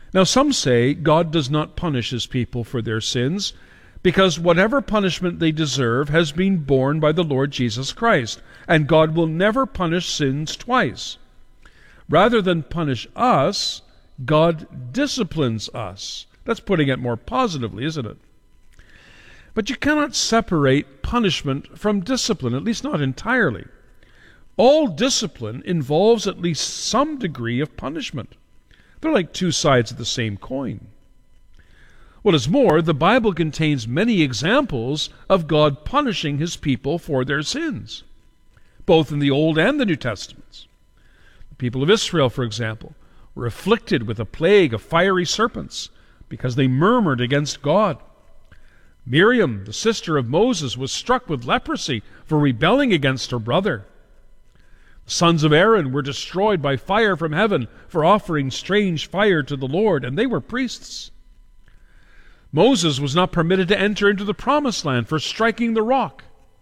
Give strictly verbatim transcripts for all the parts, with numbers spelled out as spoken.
Now some say God does not punish his people for their sins, because whatever punishment they deserve has been borne by the Lord Jesus Christ, and God will never punish sins twice. Rather than punish us, God disciplines us. That's putting it more positively, isn't it? But you cannot separate punishment from discipline, at least not entirely. All discipline involves at least some degree of punishment. They're like two sides of the same coin. What is more, the Bible contains many examples of God punishing his people for their sins, both in the Old and the New Testaments. The people of Israel, for example, were afflicted with a plague of fiery serpents because they murmured against God. Miriam, the sister of Moses, was struck with leprosy for rebelling against her brother. The sons of Aaron were destroyed by fire from heaven for offering strange fire to the Lord, and they were priests. Moses was not permitted to enter into the promised land for striking the rock.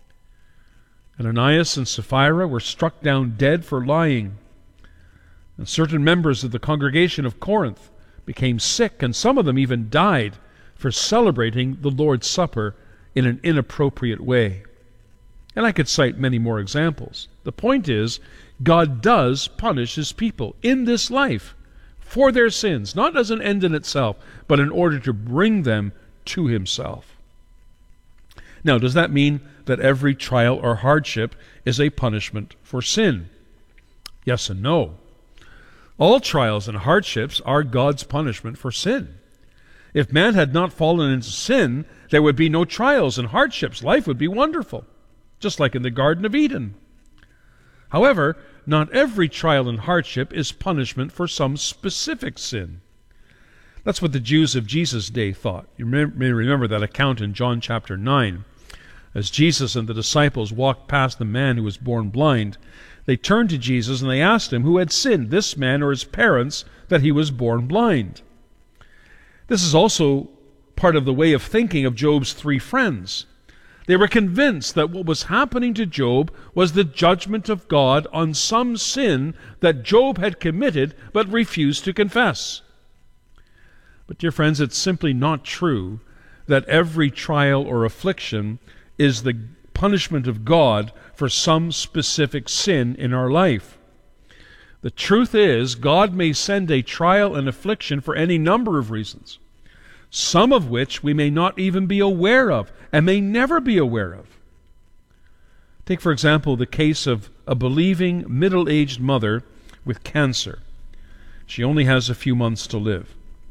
Ananias and Sapphira were struck down dead for lying. And certain members of the congregation of Corinth became sick, and some of them even died for celebrating the Lord's Supper in an inappropriate way. And I could cite many more examples. The point is, God does punish his people in this life for their sins, not as an end in itself, but in order to bring them to himself. Now, does that mean that every trial or hardship is a punishment for sin? Yes and no. All trials and hardships are God's punishment for sin. If man had not fallen into sin, there would be no trials and hardships. Life would be wonderful, just like in the Garden of Eden. However, not every trial and hardship is punishment for some specific sin. That's what the Jews of Jesus' day thought. You may remember that account in John chapter nine. As Jesus and the disciples walked past the man who was born blind, they turned to Jesus and they asked him who had sinned, this man or his parents, that he was born blind. This is also part of the way of thinking of Job's three friends. They were convinced that what was happening to Job was the judgment of God on some sin that Job had committed but refused to confess. But, dear friends, it's simply not true that every trial or affliction is the punishment of God for some specific sin in our life. The truth is, God may send a trial and affliction for any number of reasons, some of which we may not even be aware of and may never be aware of. Take, for example, the case of a believing middle-aged mother with cancer. She only has a few months to live.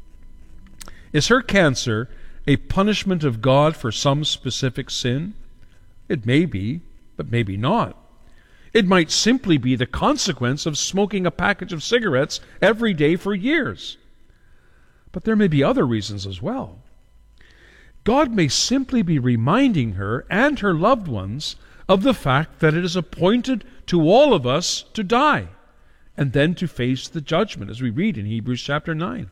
Is her cancer a punishment of God for some specific sin? It may be, but maybe not. It might simply be the consequence of smoking a package of cigarettes every day for years. But there may be other reasons as well. God may simply be reminding her and her loved ones of the fact that it is appointed to all of us to die and then to face the judgment, as we read in Hebrews chapter nine.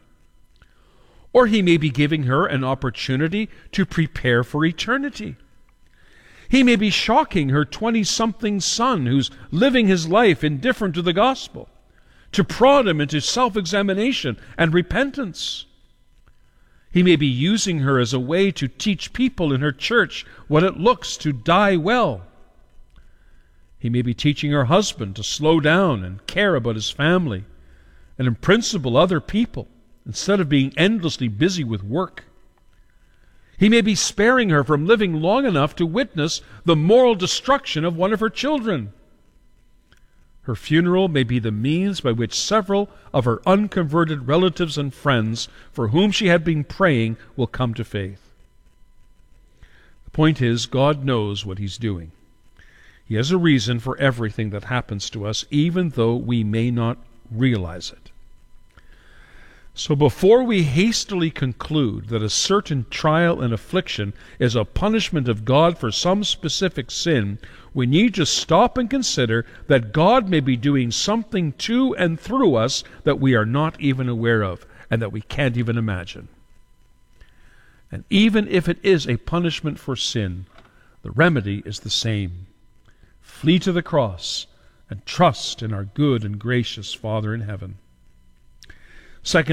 Or he may be giving her an opportunity to prepare for eternity. He may be shocking her twenty-something son who's living his life indifferent to the gospel, to prod him into self-examination and repentance. He may be using her as a way to teach people in her church what it looks to die well. He may be teaching her husband to slow down and care about his family, and in principle other people, instead of being endlessly busy with work. He may be sparing her from living long enough to witness the moral destruction of one of her children. Her funeral may be the means by which several of her unconverted relatives and friends for whom she had been praying will come to faith. The point is, God knows what he's doing. He has a reason for everything that happens to us, even though we may not realize it. So before we hastily conclude that a certain trial and affliction is a punishment of God for some specific sin, we need to stop and consider that God may be doing something to and through us that we are not even aware of and that we can't even imagine. And even if it is a punishment for sin, the remedy is the same. Flee to the cross and trust in our good and gracious Father in heaven. Second